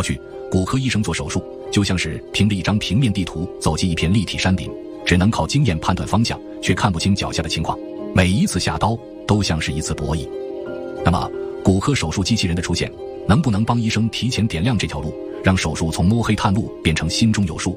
过去，骨科医生做手术就像是凭着一张平面地图走进一片立体山林，只能靠经验判断方向，却看不清脚下的情况。每一次下刀都像是一次博弈。那么，骨科手术机器人的出现，能不能帮医生提前点亮这条路，让手术从摸黑探路变成心中有数？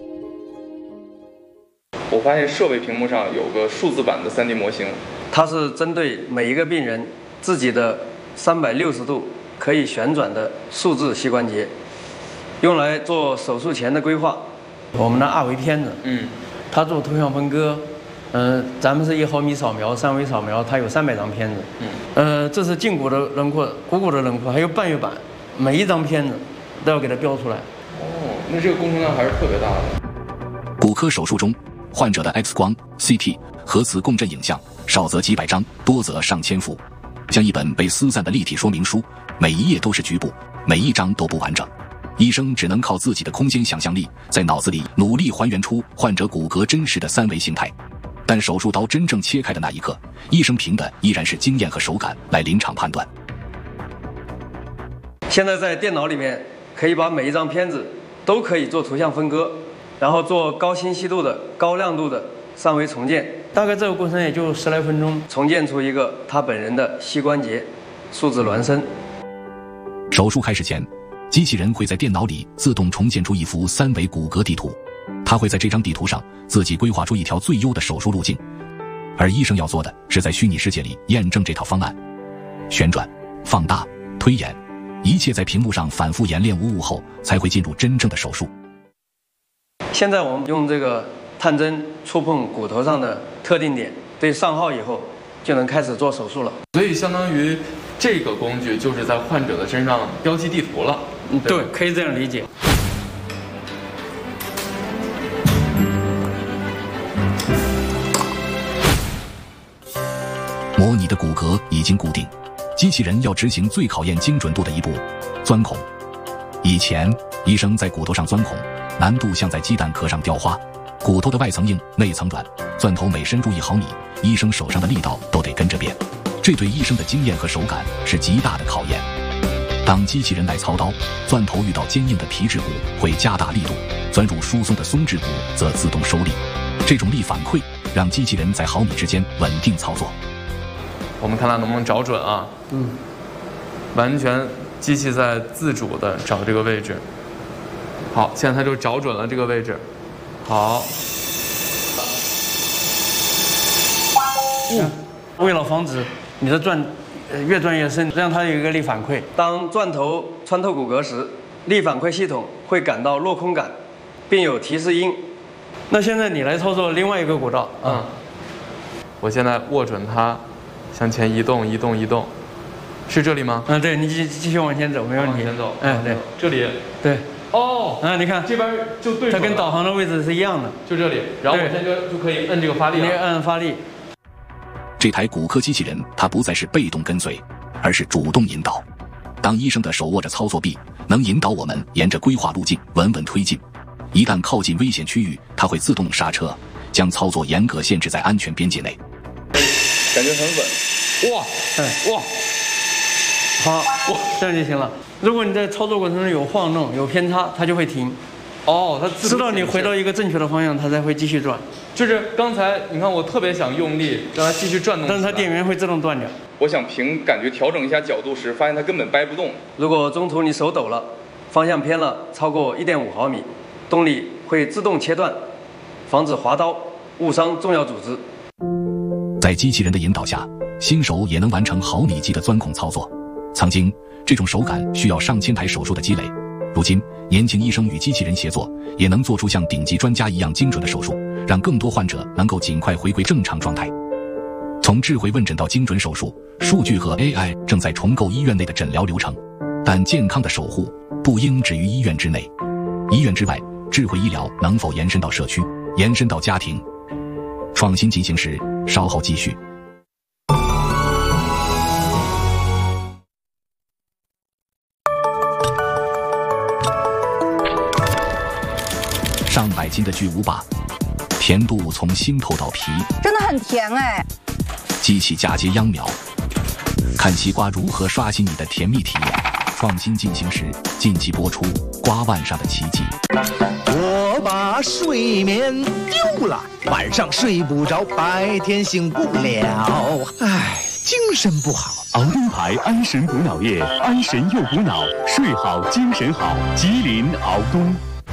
我发现设备屏幕上有个数字版的3D 模型， 它是针对每一个病人自己的360度可以旋转的数字膝关节，用来做手术前的规划。我们的2维片子，它做图像分割，咱们是1毫米扫描、3维扫描，它有300张片子，这是胫骨的轮廓、股骨的轮廓，还有半月板，每一张片子都要给它标出来。 哦，那这个工程量还是特别大的。 骨科手术中，患者的 X 光、CT、核磁共振影像，少则几百张，多则上千幅，像一本被撕散的立体说明书，每一页都是局部，每一张都不完整。医生只能靠自己的空间想象力，在脑子里努力还原出患者骨骼真实的3维形态。但手术刀真正切开的那一刻，医生凭的依然是经验和手感来临场判断。 现在在电脑里面可以把每一张片子都可以做图像分割，然后做高清晰度的、高亮度的3维重建，大概这个过程也就10来分钟，重建出一个他本人的膝关节数字孪生。 手术开始前，机器人会在电脑里自动重建出一幅3维骨骼地图，它会在这张地图上自己规划出一条最优的手术路径，而医生要做的是在虚拟世界里验证这套方案，旋转、放大、推演，一切在屏幕上反复演练无误后，才会进入真正的手术。 现在我们用这个探针触碰骨头上的特定点，对上号以后就能开始做手术了。 所以相当于这个工具就是在患者的身上标记地图了。 对，可以这样理解。 模拟的骨骼已经固定，机器人要执行最考验精准度的一步——钻孔。以前，医生在骨头上钻孔，难度像在鸡蛋壳上雕花，骨头的外层硬，内层软，钻头每深入1毫米，医生手上的力道都得跟着变，这对医生的经验和手感是极大的考验。当机器人来操刀，钻头遇到坚硬的皮质骨会加大力度，钻入疏松的松质骨则自动收力，这种力反馈让机器人在毫米之间稳定操作。 我们看它能不能找准啊？完全机器在自主的找这个位置。好，现在它就找准了这个位置。好。 为了防止你的钻越钻越深，让它有一个力反馈。当钻头穿透骨骼时，力反馈系统会感到落空感，并有提示音。那现在你来操作另外一个骨道啊。 我现在握准它，向前移动，移动，移动，是这里吗？ 对，你继续往前走，没问题。 往前走。 对， 这里。 对。 哦。 你看这边就对准了。 它跟导航的位置是一样的。 就这里，然后我现在就可以摁这个发力了。 你按发力。 这台骨科机器人，它不再是被动跟随，而是主动引导。当医生的手握着操作臂，能引导我们沿着规划路径稳稳推进。一旦靠近危险区域，它会自动刹车，将操作严格限制在安全边界内。 感觉很稳。哇，哇， 好，哇，这样就行了。如果你在操作过程中有晃动、有偏差，它就会停。 它直到你回到一个正确的方向，它才会继续转。 就是刚才你看，我特别想用力让它继续转动， 但是它电源会自动断掉。 我想凭感觉调整一下角度时，发现它根本掰不动。 如果中途你手抖了，方向偏了超过1.5毫米，动力会自动切断，防止划刀误伤重要组织。 在机器人的引导下，新手也能完成毫米级的钻孔操作。曾经，这种手感需要上千台手术的积累。如今，年轻医生与机器人协作，也能做出像顶级专家一样精准的手术，让更多患者能够尽快回归正常状态。从智慧问诊到精准手术，数据和 AI 正在重构医院内的诊疗流程。但健康的守护不应止于医院之内，医院之外，智慧医疗能否延伸到社区，延伸到家庭？创新进行时，稍后继续。上百斤的巨无霸，甜度从心透到皮， 真的很甜哎。 机器嫁接秧苗，看西瓜如何刷新你的甜蜜体验。 创新进行时，近期播出《瓜万上的奇迹》。 我把睡眠丢了，晚上睡不着，白天醒不了，唉，精神不好。 熬灯牌安神补脑液，安神又补脑，睡好精神好。吉林熬东。